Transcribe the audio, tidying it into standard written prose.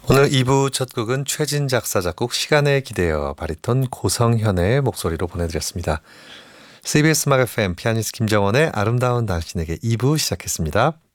오늘 2부 첫 곡은 최진 작사 작곡 시간에 기대어 바리톤 고성현의 목소리로 보내드렸습니다. CBS 음악 FM 피아니스트 김정원의 아름다운 당신에게 2부 시작했습니다.